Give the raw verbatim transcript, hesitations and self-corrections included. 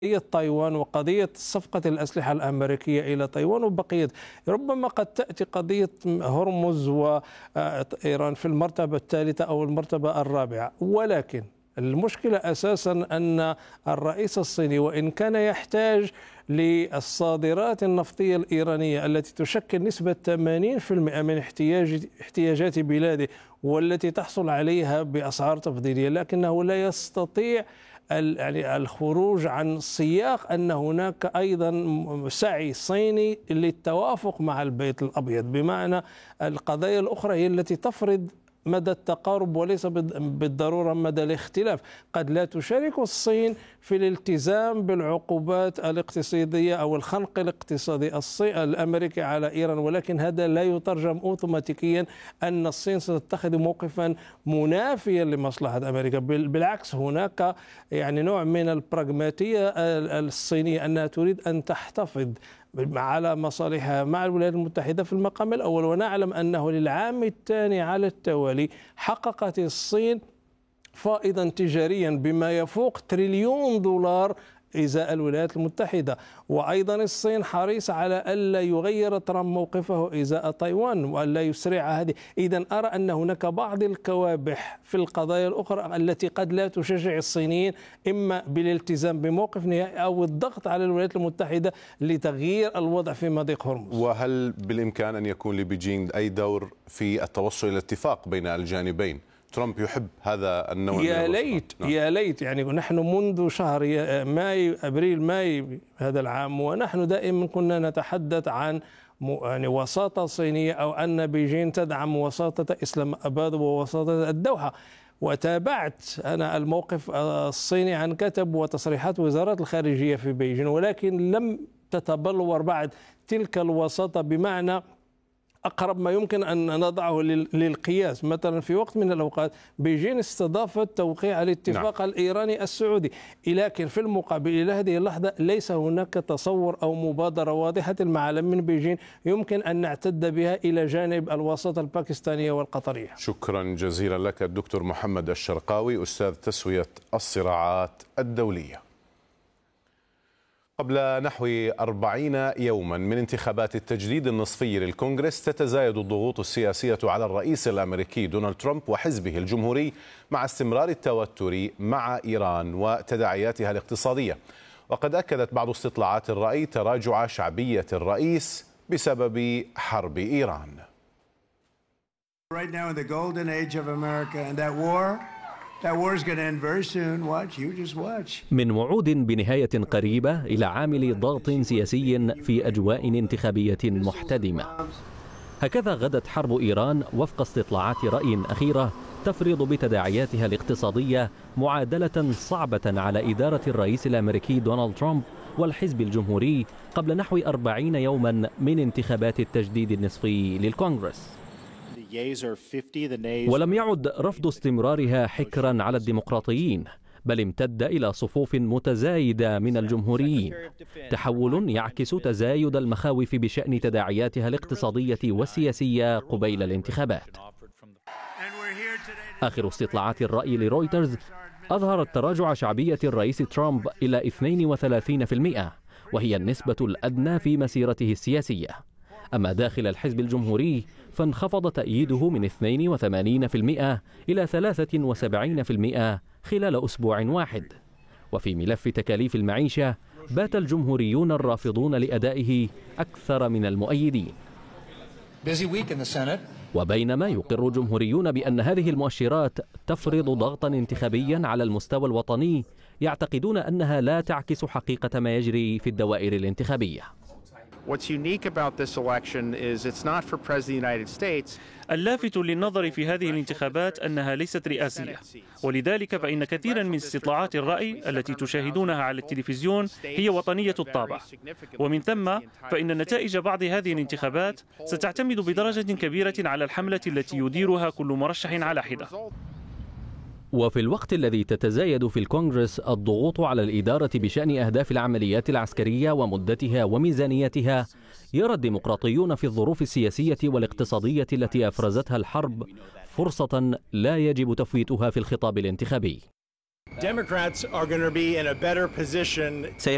قضية تايوان وقضية صفقة الأسلحة الأمريكية إلى تايوان وبقية، ربما قد تأتي قضية هرمز وإيران في المرتبة الثالثة أو المرتبة الرابعة. ولكن المشكلة أساسا أن الرئيس الصيني وإن كان يحتاج للصادرات النفطية الإيرانية التي تشكل نسبة ثمانين بالمئة من احتياج احتياجات بلاده والتي تحصل عليها بأسعار تفضيلية، لكنه لا يستطيع يعني الخروج عن سياق أن هناك أيضا سعي صيني للتوافق مع البيت الأبيض، بمعنى القضايا الأخرى هي التي تفرض مدى التقارب وليس بالضرورة مدى الاختلاف. قد لا تشارك الصين في الالتزام بالعقوبات الاقتصادية أو الخنق الاقتصادي الأمريكي على إيران، ولكن هذا لا يترجم أوتوماتيكيا أن الصين ستتخذ موقفا منافيا لمصلحة أمريكا. بالعكس، هناك يعني نوع من البراغماتية الصينية أنها تريد أن تحتفظ على مصالحها مع الولايات المتحدة في المقام الأول. ونعلم أنه للعام الثاني على التوالي حققت الصين فائضا تجاريا بما يفوق تريليون دولار إزاء الولايات المتحدة. وأيضا الصين حريصة على ألا يغير ترامب موقفه إزاء تايوان وألا يسرع هذه. إذن أرى أن هناك بعض الكوابح في القضايا الأخرى التي قد لا تشجع الصينيين إما بالالتزام بموقف نهائي أو الضغط على الولايات المتحدة لتغيير الوضع في مضيق هرمز. وهل بالإمكان أن يكون لبيجين أي دور في التوصل إلى اتفاق بين الجانبين؟ ترامب يحب هذا النوع يا من ليت نعم. يا ليت يعني نحن منذ شهر ماي أبريل ماي هذا العام ونحن دائما كنا نتحدث عن يعني وساطة صينية أو أن بيجين تدعم وساطة إسلام أباد ووساطة الدوحة. وتابعت أنا الموقف الصيني عن كتب وتصريحات وزارات الخارجية في بيجين، ولكن لم تتبلور بعد تلك الوساطة بمعنى أقرب ما يمكن أن نضعه للقياس. مثلا في وقت من الأوقات بيجين استضافت توقيع الاتفاق نعم. الإيراني السعودي، لكن في المقابل إلى هذه اللحظة ليس هناك تصور أو مبادرة واضحة المعالم من بيجين يمكن أن نعتد بها إلى جانب الوساطة الباكستانية والقطرية. شكرا جزيلا لك الدكتور محمد الشرقاوي، أستاذ تسوية الصراعات الدولية. قبل نحو أربعين يوما من انتخابات التجديد النصفي للكونغرس تتزايد الضغوط السياسية على الرئيس الأمريكي دونالد ترامب وحزبه الجمهوري مع استمرار التوتر مع إيران وتداعياتها الاقتصادية. وقد أكدت بعض استطلاعات الرأي تراجع شعبية الرئيس بسبب حرب إيران. من وعود بنهاية قريبة إلى عامل ضغط سياسي في أجواء انتخابية محتدمة. هكذا غدت حرب إيران وفق استطلاعات رأي أخيرة تفرض بتداعياتها الاقتصادية معادلة صعبة على إدارة الرئيس الأمريكي دونالد ترامب والحزب الجمهوري قبل نحو أربعين يوما من انتخابات التجديد النصفي للكونغرس. ولم يعد رفض استمرارها حكرا على الديمقراطيين، بل امتد إلى صفوف متزايدة من الجمهوريين، تحول يعكس تزايد المخاوف بشأن تداعياتها الاقتصادية والسياسية قبيل الانتخابات. آخر استطلاعات الرأي لرويترز أظهرت تراجع شعبية الرئيس ترامب إلى اثنين وثلاثين بالمئة، وهي النسبة الأدنى في مسيرته السياسية. أما داخل الحزب الجمهوري فانخفض تأييده من اثنين وثمانين بالمئة إلى ثلاثة وسبعين بالمئة خلال أسبوع واحد. وفي ملف تكاليف المعيشة بات الجمهوريون الرافضون لأدائه أكثر من المؤيدين. وبينما يقر جمهوريون بأن هذه المؤشرات تفرض ضغطا انتخابيا على المستوى الوطني، يعتقدون أنها لا تعكس حقيقة ما يجري في الدوائر الانتخابية. اللافت للنظر في هذه الانتخابات أنها ليست رئاسية، ولذلك فإن كثيرا من استطلاعات الرأي التي تشاهدونها على التلفزيون هي وطنية الطابع، ومن ثم فإن نتائج بعض هذه الانتخابات ستعتمد بدرجة كبيرة على الحملة التي يديرها كل مرشح على حدة. وفي الوقت الذي تتزايد في الكونغرس الضغوط على الإدارة بشأن أهداف العمليات العسكرية ومدتها وميزانيتها، يرى الديمقراطيون في الظروف السياسية والاقتصادية التي أفرزتها الحرب فرصة لا يجب تفويتها في الخطاب الانتخابي.